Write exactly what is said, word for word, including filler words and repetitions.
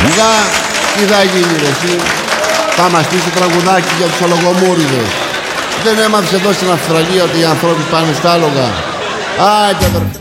Σιγά, τι θα γίνει ρε εσύ. Θα μας πεις το τραγουδάκι για τους αλογομούριδες. Δεν έμαθες εδώ στην Αυστραλία ότι οι ανθρώποι πάνε στα άλογα. Άιντε αδερφέ.